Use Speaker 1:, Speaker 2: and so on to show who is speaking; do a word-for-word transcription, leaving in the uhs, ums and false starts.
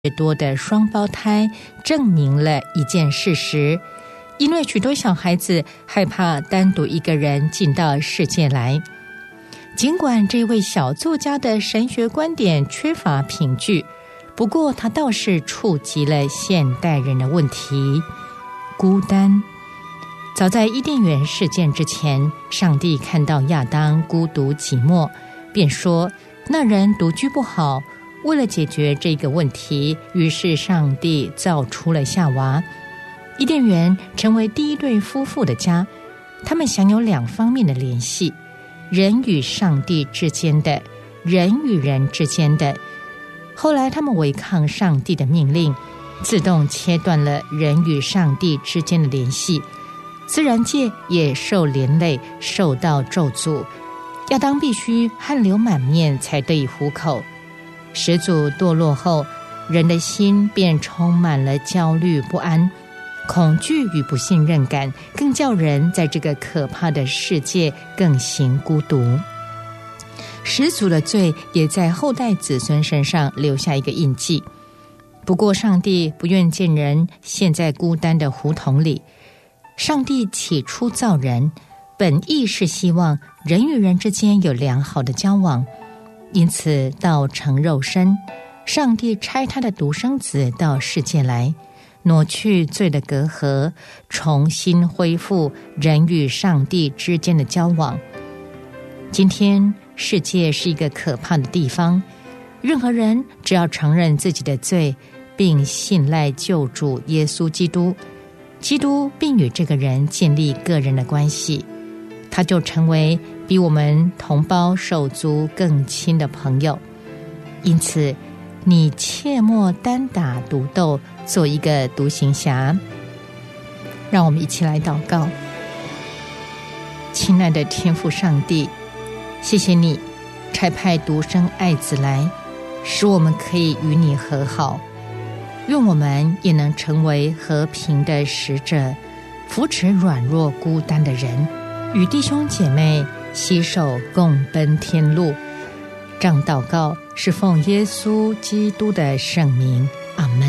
Speaker 1: 多的双胞胎证明了一件事实，因为许多小孩子害怕单独一个人进到世界来。尽管这位小作家的神学观点缺乏凭据，不过他倒是触及了现代人的问题——孤单。早在伊甸园事件之前，上帝看到亚当孤独寂寞，便说那人独居不好。为了解决这个问题，于是上帝造出了夏娃。伊甸园成为第一对夫妇的家，他们享有两方面的联系：人与上帝之间的，人与人之间的。后来他们违抗上帝的命令，自动切断了人与上帝之间的联系，自然界也受连累，受到咒诅。亚当必须汗流满面才得以糊口。始祖堕落后，人的心便充满了焦虑不安、恐惧与不信任感，更叫人在这个可怕的世界更形孤独。始祖的罪也在后代子孙身上留下一个印记。不过上帝不愿见人陷在孤单的胡同里。上帝起初造人，本意是希望人与人之间有良好的交往，因此道成肉身，上帝差他的独生子到世界来，挪去罪的隔阂，重新恢复人与上帝之间的交往。今天世界是一个可怕的地方，任何人只要承认自己的罪，并信赖救主耶稣基督，基督并与这个人建立个人的关系，他就成为比我们同胞手足更亲的朋友。因此你切莫单打独斗，做一个独行侠。让我们一起来祷告。亲爱的天父上帝，谢谢你差派独生爱子来，使我们可以与你和好。愿我们也能成为和平的使者，扶持软弱孤单的人，与弟兄姐妹携手共奔天路。这样祷告是奉耶稣基督的圣名，阿们。